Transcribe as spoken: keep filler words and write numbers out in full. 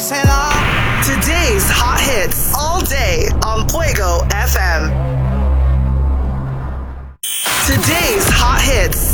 Today's hot hits all day on Fuego F M. Today's hot hits